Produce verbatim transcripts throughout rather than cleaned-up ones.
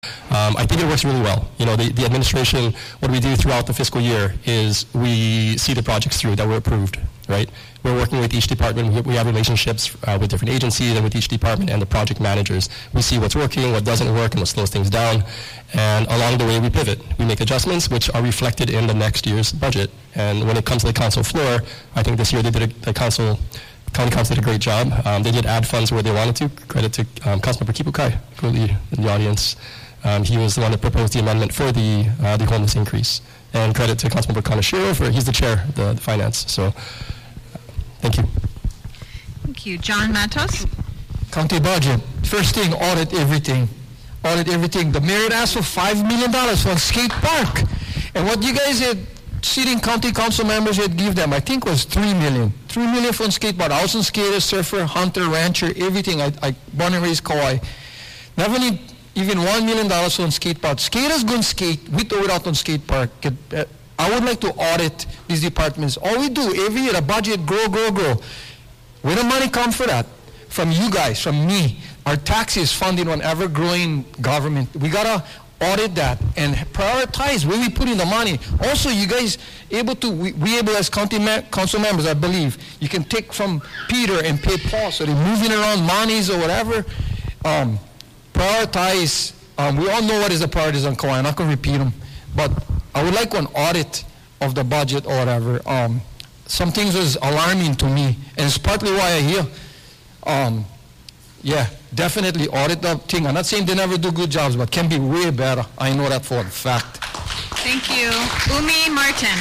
Um, I think it works really well. You know, the, the administration, what we do throughout the fiscal year is we see the projects through that were approved, right? We're working with each department. We, we have relationships uh, with different agencies and with each department and the project managers. We see what's working, what doesn't work, and what slows things down. And along the way, we pivot. We make adjustments which are reflected in the next year's budget. And when it comes to the council floor, I think this year they did a, the council County Council did a great job. Um, they did add funds where they wanted to. Credit to um, Councilmember Kipukai, currently in the audience. Um, he was the one that proposed the amendment for the uh, the homeless increase. And credit to Councilmember Kaneshiro for he's the chair of the, the finance. So, uh, thank you. Thank you, John Matos. County budget. First thing, audit everything. Audit everything. The mayor asked for five million dollars for a skate park, and what you guys had. Sitting county council members had give them, I think was three million. Three million for a skateboard. I was a skater, surfer, hunter, rancher, everything. I, I born and raised Kauai. Never need even one million dollars on skate park. Skaters go and skate with or without on skate park. I would like to audit these departments. All we do every year, the budget grow, grow, grow. Where the money come for that? From you guys, from me. Our taxes funding on ever-growing government. We gotta audit that and prioritize where we put in the money. Also, you guys able to, we, we able as county ma- council members, I believe, you can take from Peter and pay Paul, so they're moving around monies or whatever. Um, prioritize, um, we all know what is the priorities on Kauai, I'm not gonna repeat them, but I would like an audit of the budget or whatever. Um, some things was alarming to me, and it's partly why I hear, um, yeah, definitely audit the thing. I'm not saying they never do good jobs, but can be way better. I know that for a fact. Thank you. Umi Martin.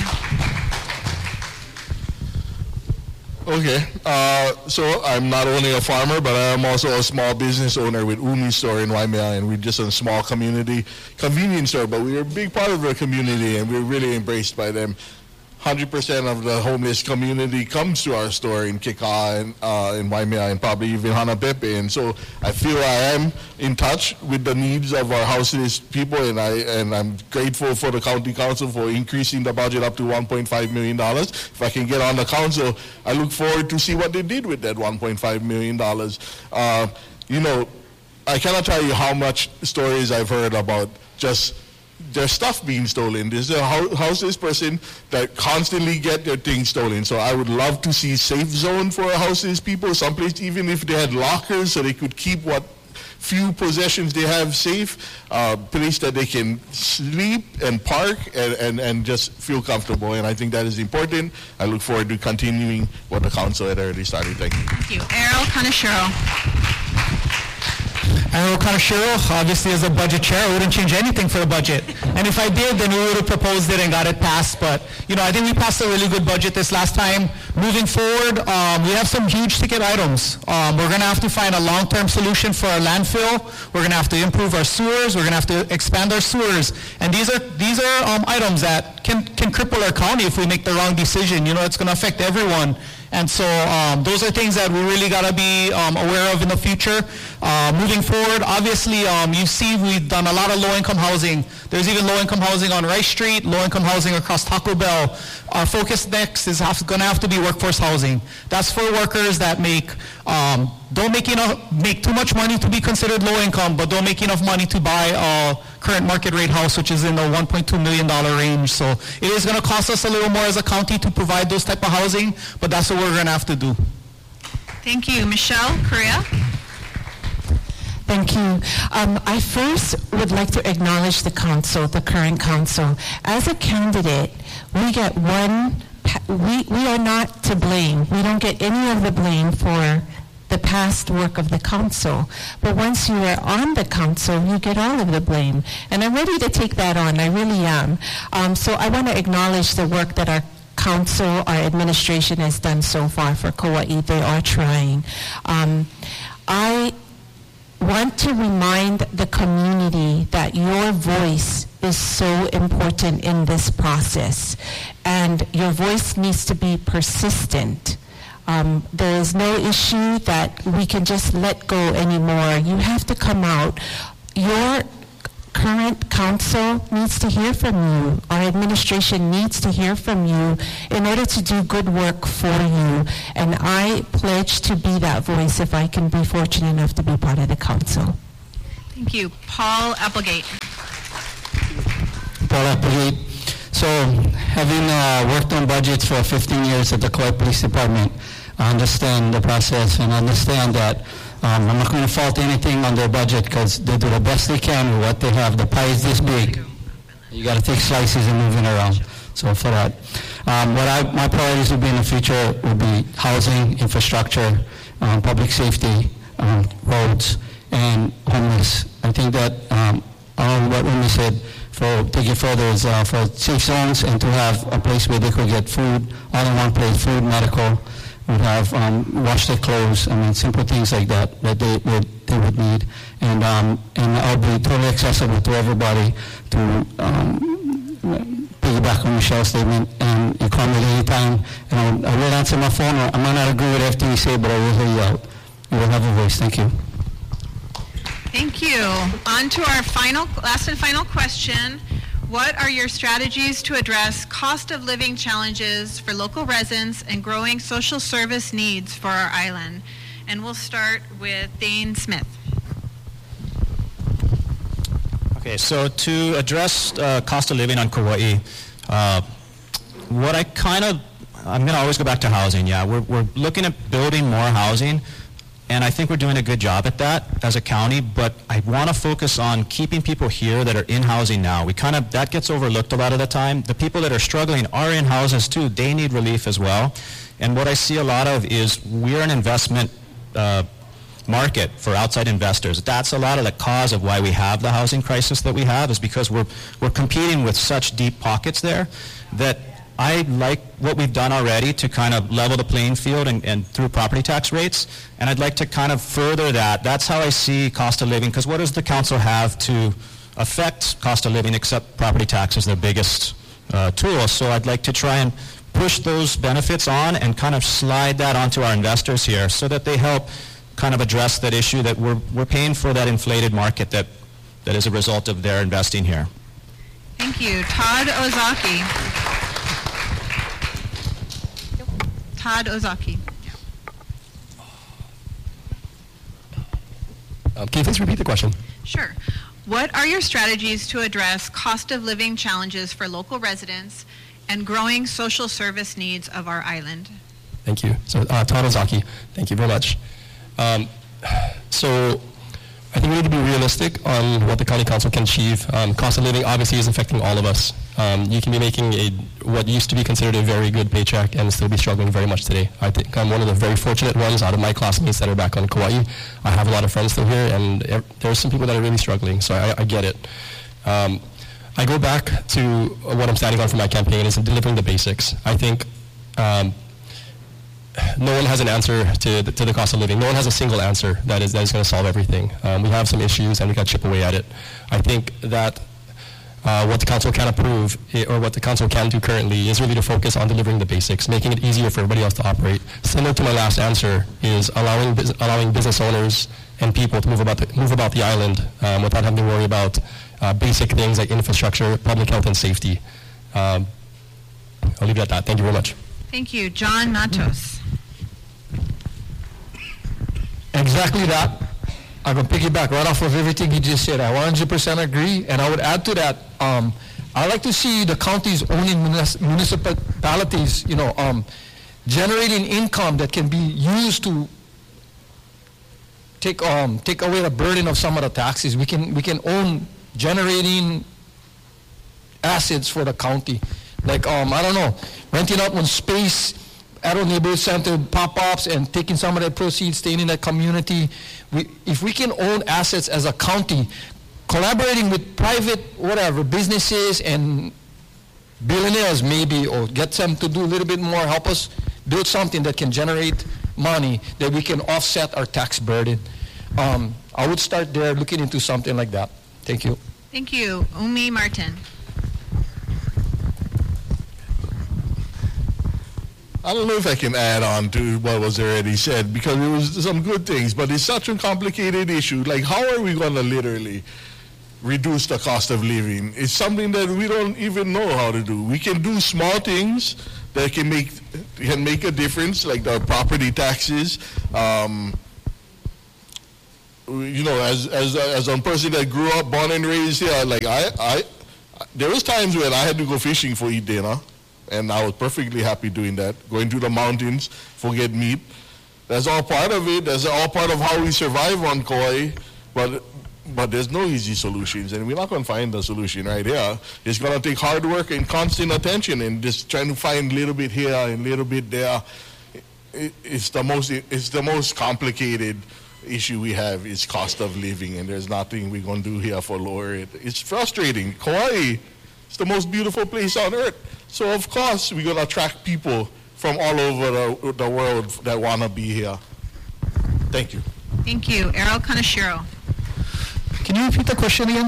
Okay, uh, so I'm not only a farmer, but I am also a small business owner with Umi Store in Waimea, and we're just a small community convenience store, but we're a big part of the community, and we're really embraced by them. one hundred percent of the homeless community comes to our store in Kekaha and uh, in Waimea and probably even Hanapepe. And so I feel I am in touch with the needs of our houseless people, and, I, and I'm grateful for the County Council for increasing the budget up to one point five million dollars. If I can get on the council, I look forward to see what they did with that one point five million dollars. Uh, you know, I cannot tell you how much stories I've heard about just their stuff being stolen. There's a houseless person that constantly get their things stolen. So I would love to see safe zone for houseless people, someplace even if they had lockers so they could keep what few possessions they have safe, uh, place that they can sleep and park and, and, and just feel comfortable. And I think that is important. I look forward to continuing what the council had already started. Thank you. Thank you. Errol Kaneshiro. Errol Kaneshiro, obviously as a budget chair, I wouldn't change anything for the budget. And if I did, then we would have proposed it and got it passed. But, you know, I think we passed a really good budget this last time. Moving forward, um, we have some huge ticket items. Um, we're going to have to find a long-term solution for our landfill. We're going to have to improve our sewers. We're going to have to expand our sewers. And these are these are um, items that can, can cripple our county if we make the wrong decision. You know, it's going to affect everyone. And so um, those are things that we really got to be um, aware of in the future. Uh, moving forward, obviously, um, you see we've done a lot of low-income housing. There's even low-income housing on Rice Street, low-income housing across Taco Bell. Our focus next is going to have to be workforce housing. That's for workers that make um, don't make enough, make too much money to be considered low-income, but don't make enough money to buy a current market rate house, which is in the one point two million dollars range. So it is going to cost us a little more as a county to provide those type of housing, but that's what we're going to have to do. Thank you. Michelle Correa. Thank you. Um, I first would like to acknowledge the council, the current council. As a candidate, we get one, we, we are not to blame. We don't get any of the blame for the past work of the council. But once you are on the council, you get all of the blame. And I'm ready to take that on, I really am. Um, so I want to acknowledge the work that our council, our administration has done so far for Kauai. They are trying. Um, I want to remind the community that your voice is so important in this process, and your voice needs to be persistent. Um, there is no issue that we can just let go anymore. You have to come out. Your current council needs to hear from you. Our administration needs to hear from you in order to do good work for you. And I pledge to be that voice if I can be fortunate enough to be part of the council. Thank you. Paul Applegate. Paul Applegate. So, having uh, worked on budgets for fifteen years at the Kauai Police Department, I understand the process and understand that um, I'm not going to fault anything on their budget because they do the best they can with what they have. The pie is this big. You got to take slices and move it around. So for that, um, what I, my priorities would be in the future would be housing, infrastructure, um, public safety, um, roads, and homeless. I think that um, all what Umi said, for take it further, is uh, for safe zones and to have a place where they could get food, all in one place, food, medical, would have um, wash their clothes. I mean, simple things like that that they would they would need, and um, and I'll be totally accessible to everybody to. Um, piggyback on Michelle's statement, and you call me anytime, and I will answer my phone. I might not agree with everything you say, but I will hear you out. You will have a voice. Thank you. Thank you. On to our final, last and final question. What are your strategies to address cost of living challenges for local residents and growing social service needs for our island? And we'll start with Dane Smith. Okay, so to address uh, cost of living on Kauai, uh, what I kind of, I'm going to always go back to housing, yeah. We're, we're looking at building more housing, and I think we're doing a good job at that as a county, but I want to focus on keeping people here that are in housing now. We kind of, that gets overlooked a lot of the time. The people that are struggling are in houses too. They need relief as well. And what I see a lot of is we're an investment uh, market for outside investors. That's a lot of the cause of why we have the housing crisis that we have, is because we're we're competing with such deep pockets there that I like what we've done already to kind of level the playing field and, and through property tax rates, and I'd like to kind of further that. That's how I see cost of living, because what does the council have to affect cost of living except property tax is their biggest uh, tool? So I'd like to try and push those benefits on and kind of slide that onto our investors here so that they help kind of address that issue that we're, we're paying for that inflated market that, that is a result of their investing here. Thank you. Todd Ozaki. Todd Ozaki. Um, can you please repeat the question? Sure. What are your strategies to address cost of living challenges for local residents and growing social service needs of our island? Thank you. So, uh, Todd Ozaki, thank you very much. Um, so I think we need to be realistic on what the county council can achieve. Um, cost of living obviously is affecting all of us. Um, you can be making a what used to be considered a very good paycheck and still be struggling very much today. I think I'm one of the very fortunate ones out of my classmates that are back on Kauai. I have a lot of friends still here, and there are some people that are really struggling, so I, I get it. Um, I go back to what I'm standing on for my campaign is delivering the basics. I think um, no one has an answer to the, to the cost of living. No one has a single answer that is that is going to solve everything. Um, we have some issues, and we got to chip away at it. I think that uh, what the council can approve, i- or what the council can do currently, is really to focus on delivering the basics, making it easier for everybody else to operate. Similar to my last answer, is allowing bus- allowing business owners and people to move about the, move about the island um, without having to worry about uh, basic things like infrastructure, public health, and safety. Um, I'll leave it at that. Thank you very much. Thank you. John Matos. Exactly that. I'm going to piggyback right off of everything he just said. I one hundred percent agree, and I would add to that, um, I like to see the counties owning munis- municipalities, you know, um, generating income that can be used to take um, take away the burden of some of the taxes. We can we can own generating assets for the county, like um, I don't know, renting out one space at a neighborhood center, pop-ups, and taking some of that proceeds, staying in that community. We, if we can own assets as a county, collaborating with private, whatever, businesses and billionaires maybe, or get them to do a little bit more, help us build something that can generate money that we can offset our tax burden. Um, I would start there looking into something like that. Thank you. Thank you. Umi Martin. I don't know if I can add on to what was already said, because there was some good things, but it's such a complicated issue. Like, how are we going to literally reduce the cost of living? It's something that we don't even know how to do. We can do small things that can make can make a difference, like our property taxes. Um, you know, as as as a person that grew up, born and raised here, like I, I, there was times when I had to go fishing for eat dinner, and I was perfectly happy doing that. Going to the mountains for get meat. That's all part of it. That's all part of how we survive on Kauai. But but there's no easy solutions, and we're not going to find the solution right here. It's going to take hard work and constant attention, and just trying to find a little bit here and a little bit there. It, it's the most it's the most complicated issue we have is cost of living, and there's nothing we're going to do here for lower it. It's frustrating. Kauai is the most beautiful place on earth, so of course we're going to attract people from all over the, the world that want to be here. Thank you. Thank you. Errol Kaneshiro. Can you repeat the question again?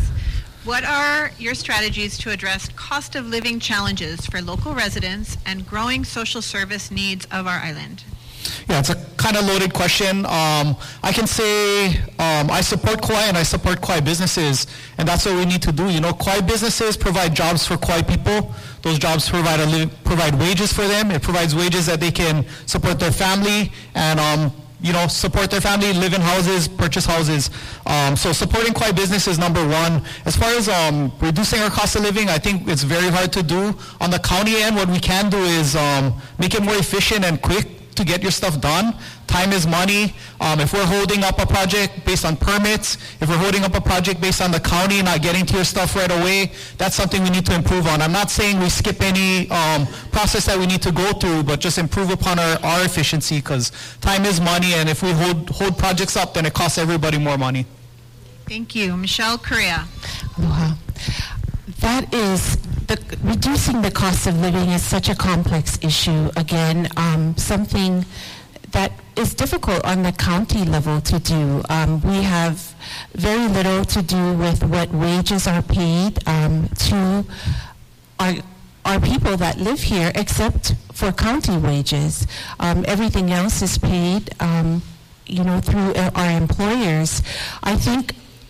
What are your strategies to address cost of living challenges for local residents and growing social service needs of our island? Yeah, it's a kind of loaded question. Um, I can say um, I support Kauai and I support Kauai businesses, and that's what we need to do. You know, Kauai businesses provide jobs for Kauai people. Those jobs provide a li- provide wages for them. It provides wages that they can support their family and um, you know, support their family, live in houses, purchase houses. Um, so supporting Kauai business is number one. As far as um, reducing our cost of living, I think it's very hard to do. On the county end, what we can do is um, make it more efficient and quick to get your stuff done. Time is money. Um, if we're holding up a project based on permits, if we're holding up a project based on the county not getting to your stuff right away, that's something we need to improve on. I'm not saying we skip any um, process that we need to go through, but just improve upon our, our efficiency, because time is money, and if we hold, hold projects up, then it costs everybody more money. Thank you. Michelle Correa. Aloha. That is, the, reducing the cost of living is such a complex issue. Again, um, something that is difficult on the county level to do. Um, we have very little to do with what wages are paid um, to our, our people that live here, except for county wages. Um, everything else is paid, um, you know, through our employers. I think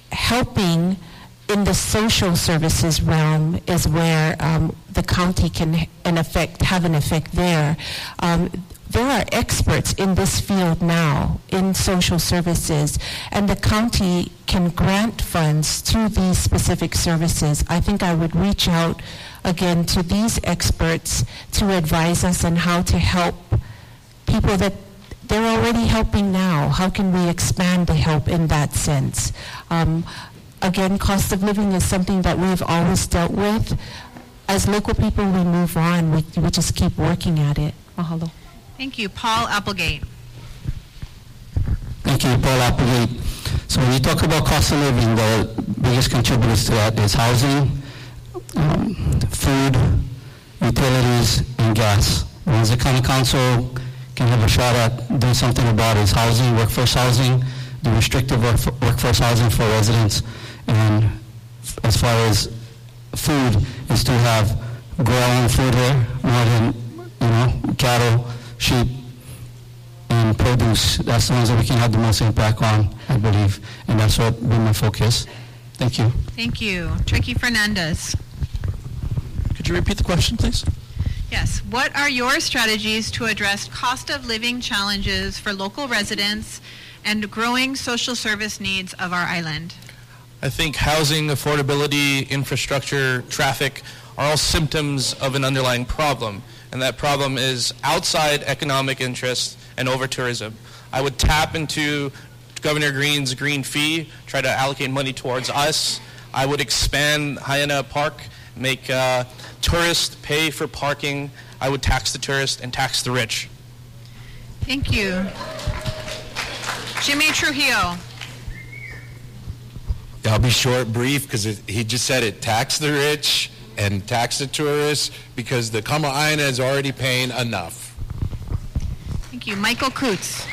helping in the social services realm is where um, the county can in effect have an effect there. Um, there are experts in this field now in social services, and the county can grant funds to these specific services. I think I would reach out again to these experts to advise us on how to help people that they're already helping now. How can we expand the help in that sense? Um, Again, cost of living is something that we've always dealt with. As local people, we move on. We, we just keep working at it. Mahalo. Thank you. Paul Applegate. Thank you, Paul Applegate. So when you talk about cost of living, the biggest contributors to that is housing, um, food, utilities, and gas. Once the county council can have a shot at doing something about is housing, workforce housing, the restrictive work, workforce housing for residents. And as far as food, is to have grow our own food here, more than, you know, cattle, sheep, and produce. That's the ones that we can have the most impact on, I believe. And that's what will be my focus. Thank you. Thank you. Tricky Fernandez. Could you repeat the question, please? Yes. What are your strategies to address cost of living challenges for local residents and growing social service needs of our island? I think housing, affordability, infrastructure, traffic are all symptoms of an underlying problem, and that problem is outside economic interest and over-tourism. I would tap into Governor Green's green fee, try to allocate money towards us. I would expand Hyena Park, make uh, tourists pay for parking. I would tax the tourist and tax the rich. Thank you. Jimmy Trujillo. I'll be short, brief, because he just said it. Tax the rich and tax the tourists, because the Kama'aina is already paying enough. Thank you. Michael Coots.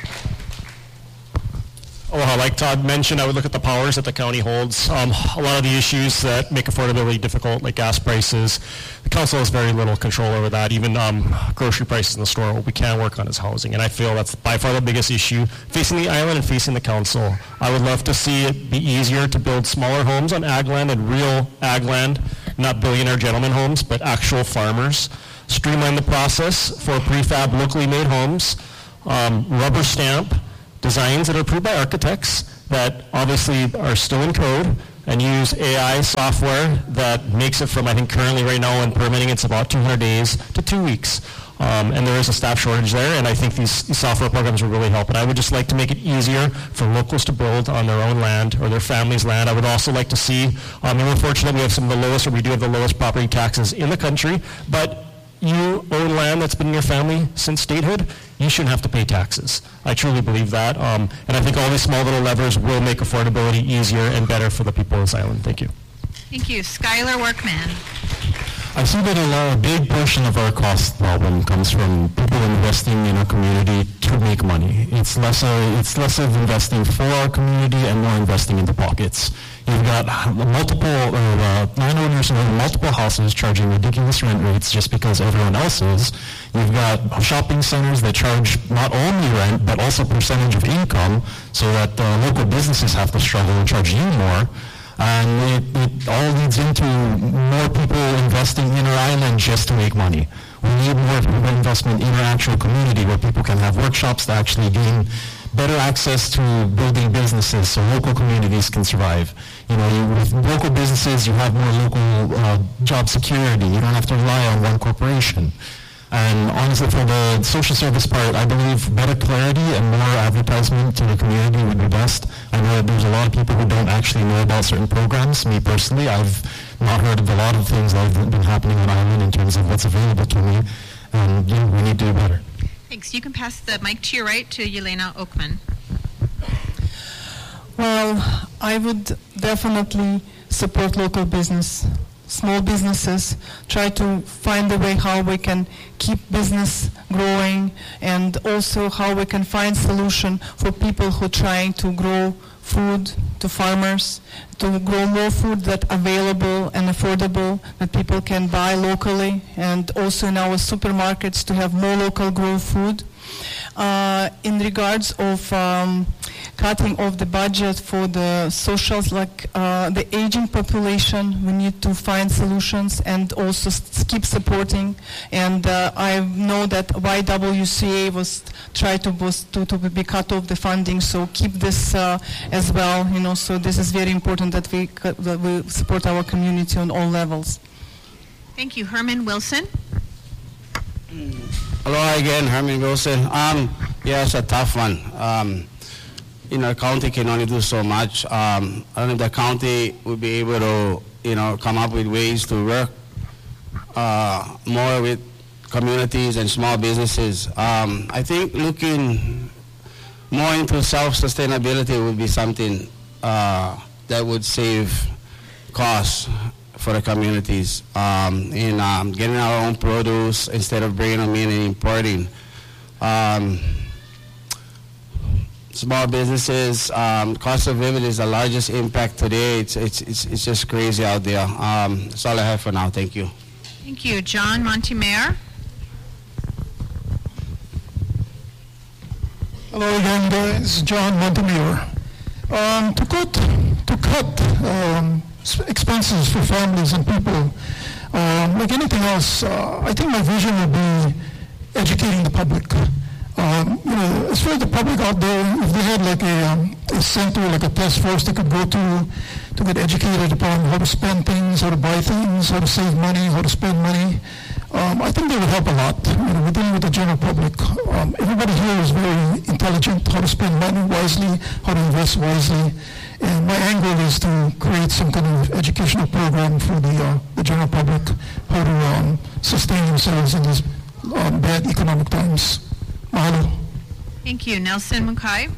Oh, like Todd mentioned, I would look at the powers that the county holds. Um, a lot of the issues that make affordability difficult, like gas prices, the council has very little control over that. Even um, grocery prices in the store, what we can work on is housing. And I feel that's by far the biggest issue facing the island and facing the council. I would love to see it be easier to build smaller homes on ag land and real ag land, not billionaire gentleman homes, but actual farmers. Streamline the process for prefab locally made homes, um, rubber stamp designs that are approved by architects, that obviously are still in code and use A I software that makes it from, I think currently right now in permitting, it's about two hundred days to two weeks. Um, and there is a staff shortage there, and I think these, these software programs will really help. And I would just like to make it easier for locals to build on their own land or their family's land. I would also like to see, um, and we're fortunate we have some of the lowest, or we do have the lowest property taxes in the country, but you own land that's been in your family since statehood, you shouldn't have to pay taxes. I truly believe that. Um, and I think all these small little levers will make affordability easier and better for the people of this island. Thank you. Thank you. Skylar Workman. I see that a, lot, a big portion of our cost problem comes from people investing in our community to make money. It's less, a, it's less of investing for our community and more investing in the pockets. You've got multiple uh, landowners who own multiple houses charging ridiculous rent rates just because everyone else is. You've got shopping centers that charge not only rent but also percentage of income, so that uh, local businesses have to struggle and charge you more. And it, it all leads into more people investing in our island just to make money. We need more investment in our actual community where people can have workshops to actually gain better access to building businesses so local communities can survive. You know, you, with local businesses, you have more local uh, job security. You don't have to rely on one corporation. And honestly, for the social service part, I believe better clarity and more advertisement to the community would be best. I know that there's a lot of people who don't actually know about certain programs. Me personally, I've not heard of a lot of things that have been happening on island in terms of what's available to me. And you know, we need to do better. Thanks. You can pass the mic to your right to Yelena Oakman. Well, I would definitely support local business. Small businesses, try to find a way how we can keep business growing, and also how we can find solution for people who are trying to grow food, to farmers, to grow more food that available and affordable that people can buy locally, and also in our supermarkets to have more local grow food. Uh, in regards of um, cutting off the budget for the socials, like uh, the aging population, we need to find solutions and also s- keep supporting. And uh, I know that Y W C A was tried to, was to to be cut off the funding, so keep this uh, as well. You know, so this is very important that we co- that we support our community on all levels. Thank you. Herman Wilson. Hello again, Herman Wilson. Um, yeah, it's a tough one. Um, you know, the county can only do so much. Um, I don't know if the county will be able to, you know, come up with ways to work uh, more with communities and small businesses. Um, I think looking more into self-sustainability would be something uh, that would save costs for the communities, um, in um, getting our own produce instead of bringing them in and importing. Um, small businesses, um, cost of living is the largest impact today. It's, it's, it's, it's just crazy out there. Um, that's all I have for now. Thank you. Thank you. John Montemer. Hello again, guys. John Montemure. Um, to cut, to cut um, expenses for families and people, um, like anything else, uh, I think my vision would be educating the public. Um, you know, as far as the public out there, if they had like a, um, a center, like a task force they could go to to get educated upon how to spend things, how to buy things, how to save money, how to spend money, um, I think they would help a lot. You know, we're dealing with the general public. Um, everybody here is very intelligent, how to spend money wisely, how to invest wisely. And my angle is to create some kind of educational program for the, uh, the general public, how to um, sustain themselves in these um, bad economic times. Mahalo. Thank you. Nelson Mukai.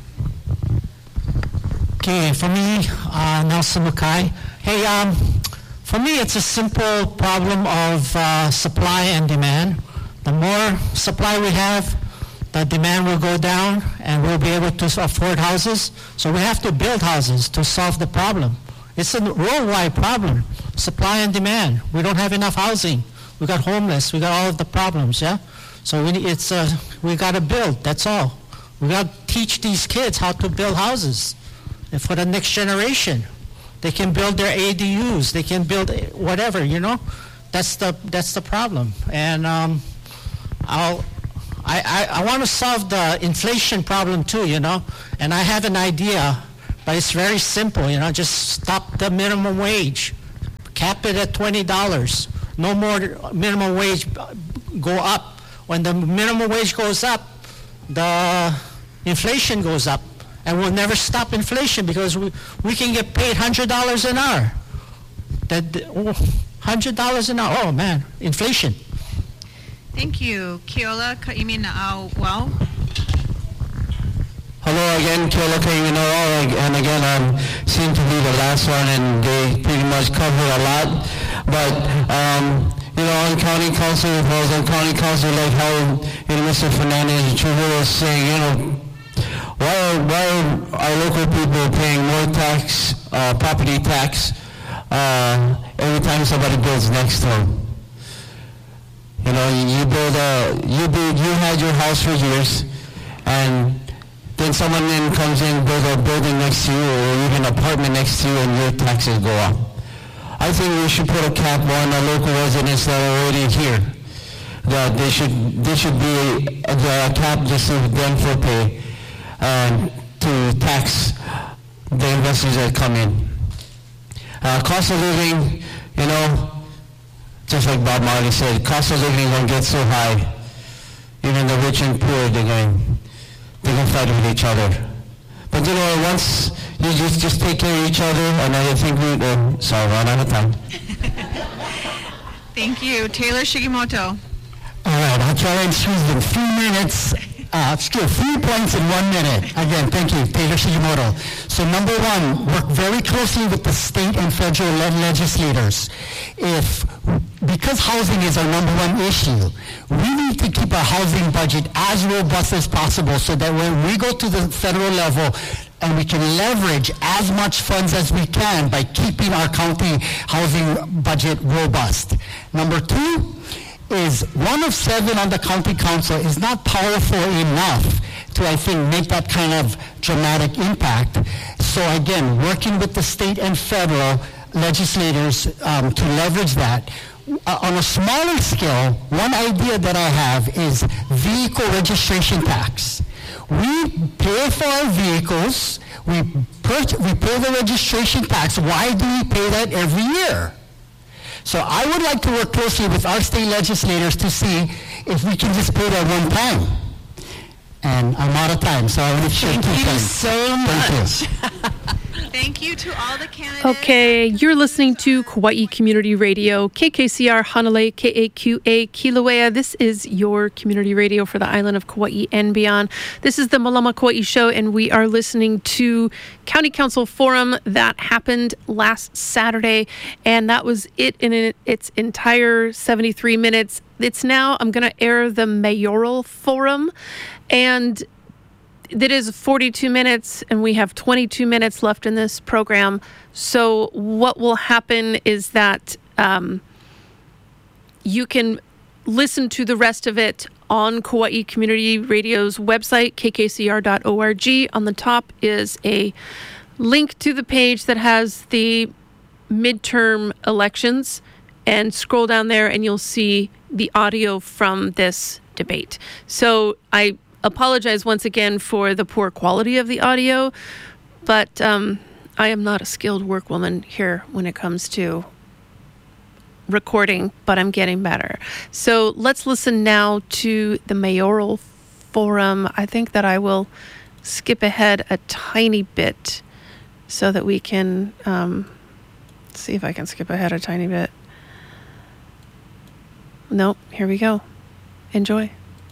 Okay, for me, uh, Nelson Mukai. Hey, um, for me, it's a simple problem of uh, supply and demand. The more supply we have, the demand will go down, and we'll be able to afford houses. So we have to build houses to solve the problem. It's a worldwide problem, supply and demand. We don't have enough housing. We got homeless. We got all of the problems, yeah? So we, it's, uh, we got to build, that's all. We got to teach these kids how to build houses. And for the next generation, they can build their A D Us. They can build whatever, you know? That's the, that's the problem. And um, I'll, I, I, I want to solve the inflation problem too, you know? And I have an idea, But it's very simple, you know, just stop the minimum wage. Cap it at twenty dollars. No more minimum wage go up. When the minimum wage goes up, the inflation goes up. And we'll never stop inflation because we, we can get paid one hundred dollars an hour. That oh, one hundred dollars an hour. Oh, man, inflation. Thank you. Keola Kaimina'au Wau. Hello again, Keola Kaimina'au, and again, I um, seem to be the last one, and they pretty much cover a lot. But, um, you know, on county council, if I was on county council, like how, you know, Mister Fernandez and Trujillo was saying, you know, why are, why are our local people paying more tax, uh, property tax, uh, every time somebody builds next to them? You know, you, you build a, you build, you had your house for years, and then someone then comes in, build a building next to you, or even an apartment next to you, and your taxes go up. I think we should put a cap on the local residents that are already here. That they should, they should be a, a cap just for them for pay, and to tax the investors that come in. Uh, cost of living, you know, just like Bob Marley said, cost of living won't get so high. Even the rich and poor, they're going, they're going to fight with each other. But you know, once you just, just take care of each other, and I think we, uh, sorry, run out of time. Thank you. Taylor Shigimoto. All right, I'll try and squeeze in three minutes. Uh, still, three points in one minute. Again, thank you, Taylor Shigimoto. So number one, work very closely with the state and federal le- legislators. If, because housing is our number one issue, we need to keep our housing budget as robust as possible so that when we go to the federal level, and we can leverage as much funds as we can by keeping our county housing budget robust. Number two, is one of seven on the county council is not powerful enough to, I think, make that kind of dramatic impact. So again, working with the state and federal legislators um, to leverage that. Uh, on a smaller scale, one idea that I have is vehicle registration tax. We pay for our vehicles, we, pur- we pay the registration tax. Why do we pay that every year? So I would like to work closely with our state legislators to see if we can just pay that one time. And I'm out of time, so I want to share two Thank you things. so much. Thank you to all the candidates. Okay, you're listening to Kauai Community Radio, K K C R Hanalei, K A Q A Kilauea. This is your community radio for the island of Kauai and beyond. This is the Malama Kauai Show, and we are listening to County Council Forum that happened last Saturday, and that was it in its entire seventy-three minutes. It's now, I'm going to air the Mayoral Forum, and that is forty-two minutes, and we have twenty-two minutes left in this program. So what will happen is that um, you can listen to the rest of it on Kauai Community Radio's website, k k c r dot org. On the top is a link to the page that has the midterm elections, and scroll down there and you'll see the audio from this debate. So I apologize once again for the poor quality of the audio, but um, I am not a skilled workwoman here when it comes to recording, but I'm getting better. So let's listen now to the Mayoral Forum. I think that I will skip ahead a tiny bit so that we can um, see if I can skip ahead a tiny bit. Nope, here we go. Enjoy.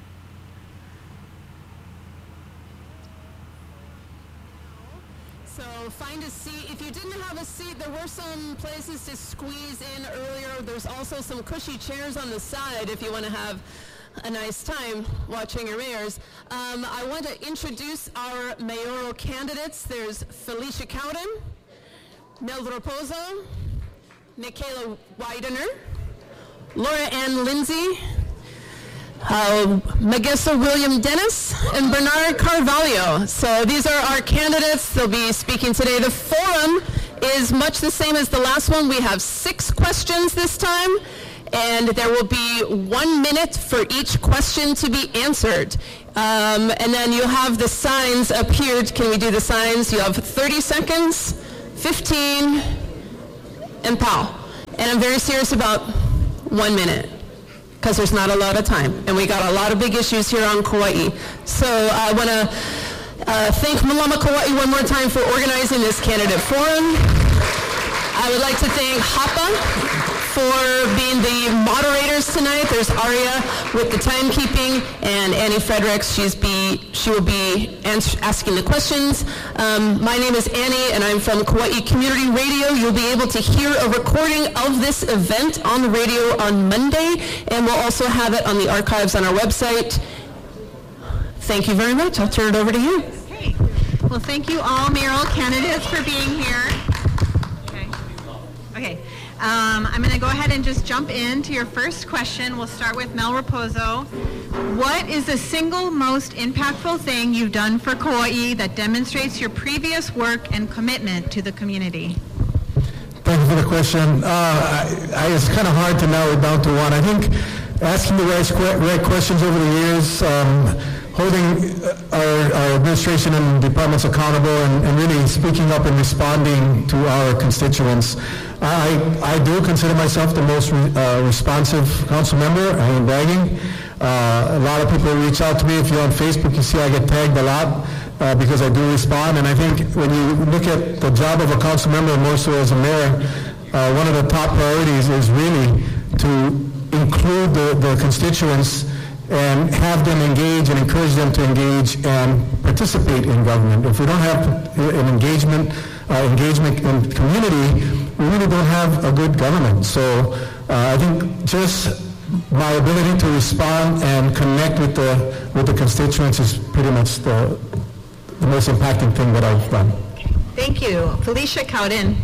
Find a seat. If you didn't have a seat, there were some places to squeeze in earlier. There's also some cushy chairs on the side if you want to have a nice time watching your mayors. Um, I want to introduce our mayoral candidates. There's Felicia Cowden, Mel Raposo, Michaela Widener, Laura Ann Lindsay, Uh, Magessa William Dennis, and Bernard Carvalho. So these are our candidates. They'll be speaking today. The forum is much the same as the last one. We have six questions this time, and there will be one minute for each question to be answered. Um, and then you'll have the signs up here. Can we do the signs? You have thirty seconds, fifteen, and pow. And I'm very serious about one minute, because there's not a lot of time, and we got a lot of big issues here on Kauai. So I want to uh, thank Malama Kauai one more time for organizing this candidate forum. I would like to thank HAPA for being the moderators tonight. There's Aria with the timekeeping, and Annie Fredericks, she's be, she will be ans- asking the questions. Um, my name is Annie, and I'm from Kauai Community Radio. You'll be able to hear a recording of this event on the radio on Monday, and we'll also have it on the archives on our website. Thank you very much. I'll turn it over to you. Okay. Well, thank you all mayoral candidates for being here. Okay. Okay. Um, I'm going to go ahead and just jump into your first question. We'll start with Mel Raposo. What is the single most impactful thing you've done for Kauai that demonstrates your previous work and commitment to the community? Thank you for the question. Uh, I, I, it's kind of hard to narrow it down to one. I think asking the right, right questions over the years, um, holding our, our administration and departments accountable, and, and really speaking up and responding to our constituents. I, I do consider myself the most uh, responsive council member. I ain't bragging. Uh, a lot of people reach out to me. If you're on Facebook, you see I get tagged a lot uh, because I do respond. And I think when you look at the job of a council member, more so as a mayor, uh, one of the top priorities is really to include the, the constituents and have them engage and encourage them to engage and participate in government. If we don't have an engagement, uh, engagement in community, we really don't have a good government. So uh, I think just my ability to respond and connect with the with the constituents is pretty much the, the most impacting thing that I've done. Thank you. Felicia Cowden.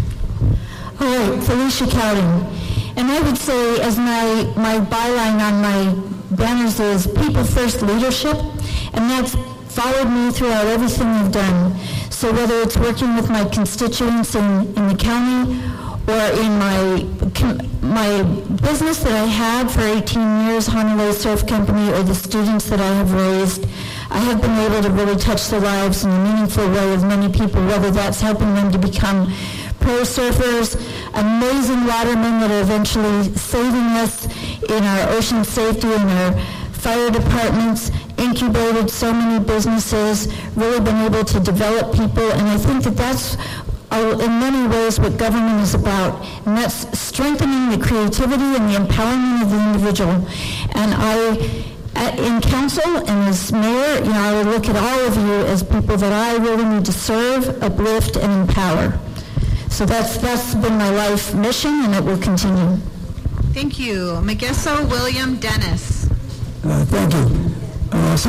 Hi, Felicia Cowden. And I would say, as my, my byline on my banners is People First Leadership, and that's followed me throughout everything I've done. So whether it's working with my constituents in, in the county or in my my business that I had for eighteen years, Honolulu Surf Company, or the students that I have raised, I have been able to really touch their lives in a meaningful way of many people, whether that's helping them to become pro surfers, amazing watermen that are eventually saving us in our ocean safety and our fire departments, incubated so many businesses, really been able to develop people, and I think that that's uh, in many ways what government is about, and that's strengthening the creativity and the empowerment of the individual. And I, at, in council and as mayor, you know, I would look at all of you as people that I really need to serve, uplift, and empower. So that's that's been my life mission, and it will continue. Thank you. Megiso William Dennis. Uh, thank you. Uh,